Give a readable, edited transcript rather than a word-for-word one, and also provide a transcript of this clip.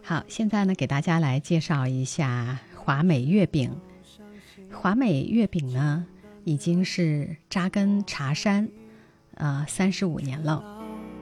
好，现在呢，给大家来介绍一下华美月饼。华美月饼呢，已经是扎根茶山，35年了。